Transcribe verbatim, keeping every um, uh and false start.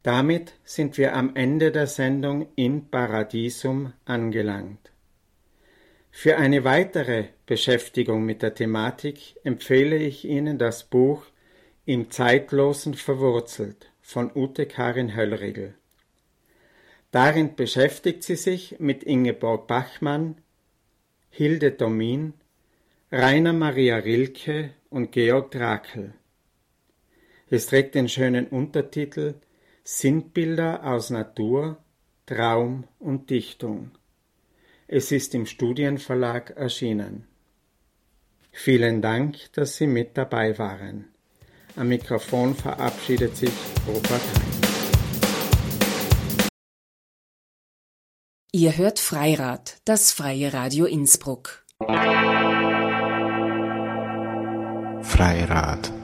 Damit sind wir am Ende der Sendung In Paradisum angelangt. Für eine weitere Beschäftigung mit der Thematik empfehle ich Ihnen das Buch Im Zeitlosen verwurzelt von Ute Karin Höllriegel. Darin beschäftigt sie sich mit Ingeborg Bachmann, Hilde Domin, Rainer Maria Rilke und Georg Trakl. Es trägt den schönen Untertitel Sinnbilder aus Natur, Traum und Dichtung. Es ist im Studienverlag erschienen. Vielen Dank, dass Sie mit dabei waren. Am Mikrofon verabschiedet sich Robert Hein. Ihr hört Freirad, das Freie Radio Innsbruck. Freirad.